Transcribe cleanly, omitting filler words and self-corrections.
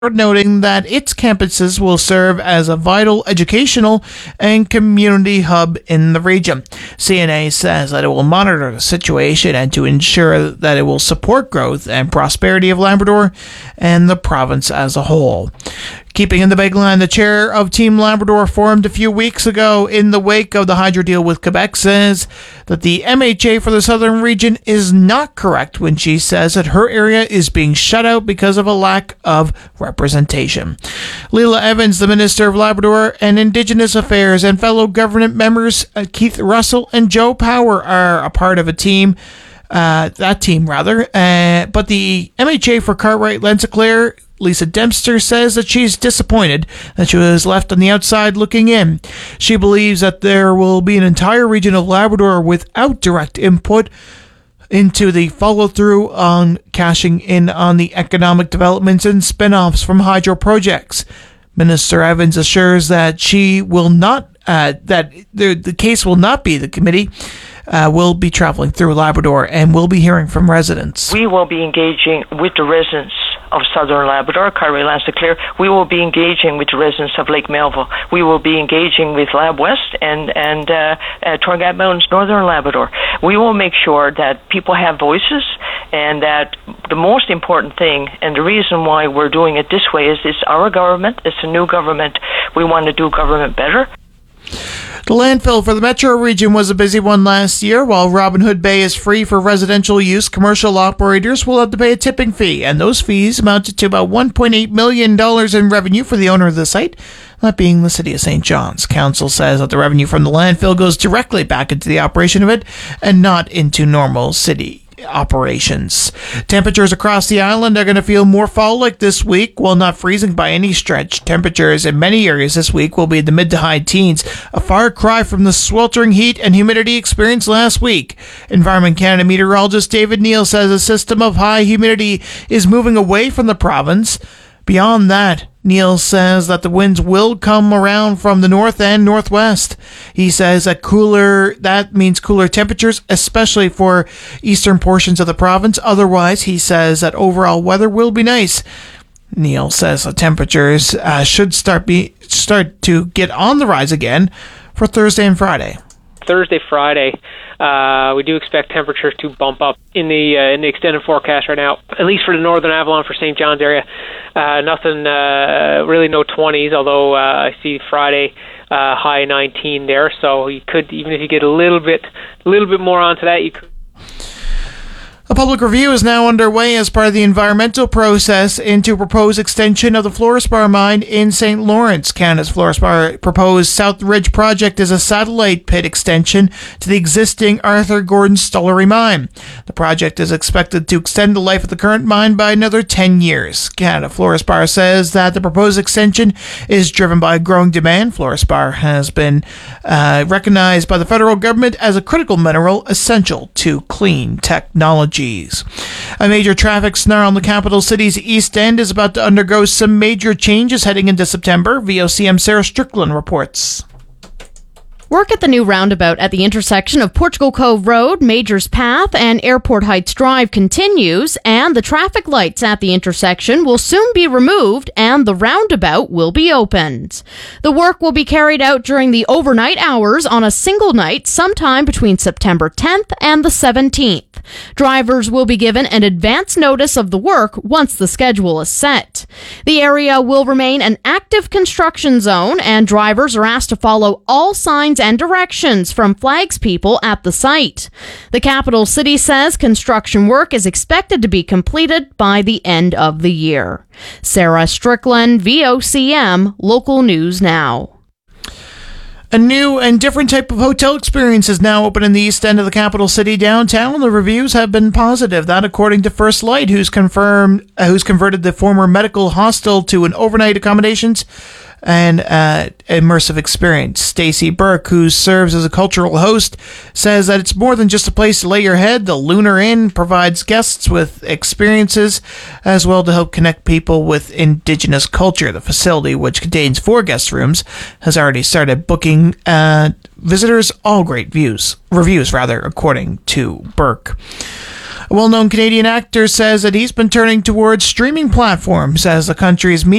noting that its campuses will serve as a vital educational and community hub in the region. CNA says that it will monitor the situation and to ensure that it will support growth and prosperity of Labrador and the province as a whole. Keeping in the big line, the chair of Team Labrador, formed a few weeks ago in the wake of the hydro deal with Quebec, says that the MHA for the southern region is not correct when she says that her area is being shut out because of a lack of representation. Leila Evans, the Minister of Labrador and Indigenous Affairs, and fellow government members Keith Russell and Joe Power are a part of a team. But the MHA for Cartwright Lensaclair, Lisa Dempster, says that she's disappointed that she was left on the outside looking in. She believes that there will be an entire region of Labrador without direct input into the follow-through on cashing in on the economic developments and spin-offs from hydro projects. Minister Evans assures that she will not, that the case will not be the committee. Will be traveling through Labrador and will be hearing from residents. We will be engaging with the residents of Southern Labrador, Cartwright Lensaclair. We will be engaging with the residents of Lake Melville. We will be engaging with Lab West and Torngat Mountains, Northern Labrador. We will make sure that people have voices, and that the most important thing, and the reason why we're doing it this way, is it's our government, it's a new government. We want to do government better. The landfill for the metro region was a busy one last year. While Robin Hood Bay is free for residential use, commercial operators will have to pay a tipping fee, and those fees amounted to about $1.8 million in revenue for the owner of the site, that being the City of St. John's. Council says that the revenue from the landfill goes directly back into the operation of it and not into normal city operations. Temperatures across the island are going to feel more fall-like this week. While not freezing by any stretch, temperatures in many areas this week will be in the mid to high teens, a far cry from the sweltering heat and humidity experienced last week. Environment Canada meteorologist David Neal says a system of high humidity is moving away from the province. Beyond that, Neal says that the winds will come around from the north and northwest. He says that means cooler temperatures, especially for eastern portions of the province. Otherwise, he says that overall weather will be nice. Neal says the temperatures should start to get on the rise again for Thursday and Friday. Thursday, Friday, we do expect temperatures to bump up in the extended forecast right now, at least for the Northern Avalon, for St. John's area. Nothing, really no 20s, although I see Friday high 19 there. So you could, even if you get a little bit more onto that, you could. A public review is now underway as part of the environmental process into a proposed extension of the fluorspar mine in St. Lawrence. Canada's fluorspar proposed South Ridge project is a satellite pit extension to the existing Arthur Gordon Stollery mine. The project is expected to extend the life of the current mine by another 10 years. Canada Fluorspar says that the proposed extension is driven by growing demand. Fluorspar has been recognized by the federal government as a critical mineral essential to clean technology. A major traffic snarl in the capital city's East End is about to undergo some major changes heading into September. VOCM Sarah Strickland reports. Work at the new roundabout at the intersection of Portugal Cove Road, Majors Path, and Airport Heights Drive continues, and the traffic lights at the intersection will soon be removed and the roundabout will be opened. The work will be carried out during the overnight hours on a single night sometime between September 10th and the 17th. Drivers will be given an advance notice of the work once the schedule is set. The area will remain an active construction zone, and drivers are asked to follow all signs and directions from flagspeople at the site. The capital city says construction work is expected to be completed by the end of the year. Sarah Strickland, VOCM, Local News Now. A new and different type of hotel experience is now open in the east end of the capital city downtown. The reviews have been positive. That, according to First Light, who's converted the former medical hostel to an overnight accommodations and immersive experience. Stacey Burke, who serves as a cultural host, says that it's more than just a place to lay your head. The Lunar Inn provides guests with experiences as well to help connect people with Indigenous culture. The facility, which contains 4 guest rooms, has already started booking visitors. All great reviews, according to Burke. A well-known Canadian actor says that he's been turning towards streaming platforms as the country's media